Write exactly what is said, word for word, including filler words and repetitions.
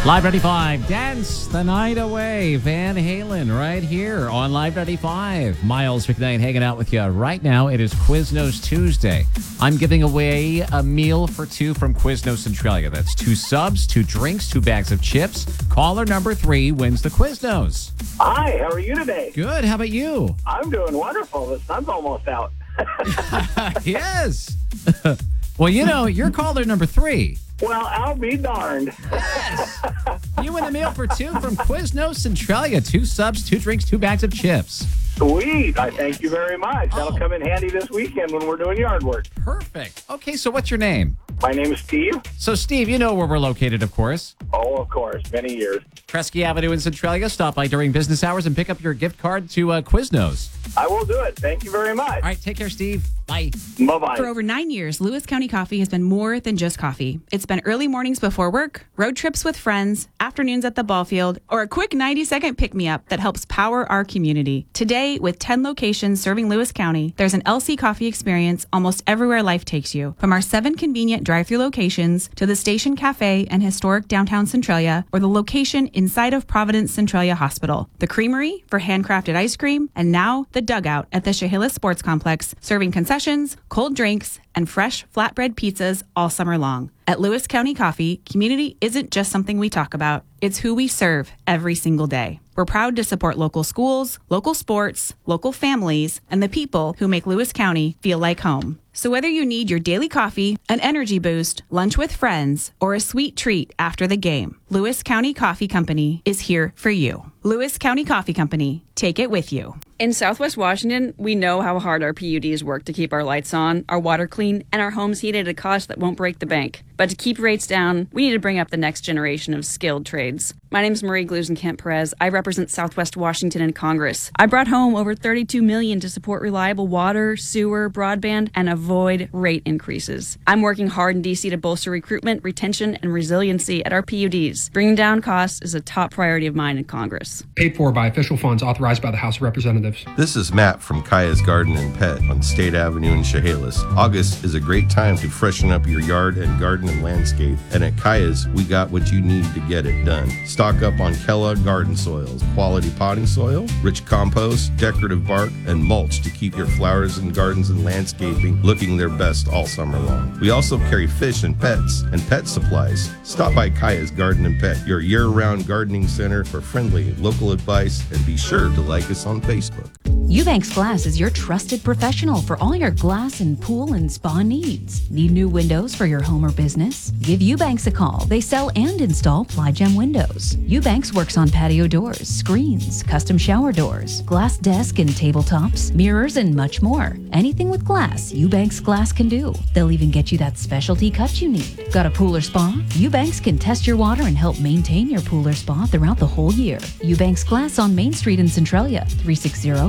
Live ninety-five, Dance the Night Away. Van Halen right here on Live ninety-five. Miles McKnight hanging out with you right now. It is Quiznos Tuesday. I'm giving away a meal for two from Quiznos Centralia. That's two subs, two drinks, two bags of chips. Caller number three wins the Quiznos. Hi, how are you today? Good. How about you? I'm doing wonderful. The sun's almost out. Yes. Well, you know, you're caller number three. Well, I'll be darned. Yes. You win a meal for two from Quiznos Centralia. Two subs, two drinks, two bags of chips. Sweet. I thank you very much. That'll Oh. come in handy this weekend when we're doing yard work. Perfect. Okay, so what's your name? My name is Steve. So, Steve, you know where we're located, of course. Oh, of course. Many years. Kresge Avenue in Centralia. Stop by during business hours and pick up your gift card to uh, Quiznos. I will do it. Thank you very much. All right, take care, Steve. Bye. Bye-bye. For over nine years, Lewis County Coffee has been more than just coffee. It's been early mornings before work, road trips with friends, afternoons at the ball field, or a quick ninety-second pick-me-up that helps power our community. Today, with ten locations serving Lewis County, there's an L C Coffee experience almost everywhere life takes you. From our seven convenient drive-thru locations to the Station Cafe and historic downtown Centralia, or the location inside of Providence Centralia Hospital. The Creamery for handcrafted ice cream, and now the Dugout at the Chehalis Sports Complex, serving concessions, cold drinks, and fresh flatbread pizzas all summer long. At Lewis County Coffee, community isn't just something we talk about. It's who we serve every single day. We're proud to support local schools, local sports, local families, and the people who make Lewis County feel like home. So whether you need your daily coffee, an energy boost, lunch with friends, or a sweet treat after the game, Lewis County Coffee Company is here for you. Lewis County Coffee Company. Take it with you. In Southwest Washington, we know how hard our P U Ds work to keep our lights on, our water clean, and our homes heated at a cost that won't break the bank. But to keep rates down, we need to bring up the next generation of skilled trades. My name is Marie Glusenkamp-Perez. I represent Southwest Washington in Congress. I brought home over thirty-two million dollars to support reliable water, sewer, broadband, and avoid rate increases. I'm working hard in D C to bolster recruitment, retention, and resiliency at our P U Ds. Bringing down costs is a top priority of mine in Congress. Paid for by official funds authorized by the House of Representatives. This is Matt from Kaya's Garden and Pet on State Avenue in Chehalis. August is a great time to freshen up your yard and garden and landscape, and at Kaya's, we got what you need to get it done. Stock up on Kellogg garden soils, quality potting soil, rich compost, decorative bark, and mulch to keep your flowers and gardens and landscaping looking their best all summer long. We also carry fish and pets and pet supplies. Stop by Kaya's Garden and Pet, your year-round gardening center for friendly local advice, and be sure to like us on Facebook. Eubanks Glass is your trusted professional for all your glass and pool and spa needs. Need new windows for your home or business? Give Eubanks a call. They sell and install Ply-Gem windows. Eubanks works on patio doors, screens, custom shower doors, glass desk and tabletops, mirrors, and much more. Anything with glass, Eubanks Glass can do. They'll even get you that specialty cut you need. Got a pool or spa? Eubanks can test your water and help maintain your pool or spa throughout the whole year. Eubanks Glass on Main Street in Centralia, three six zero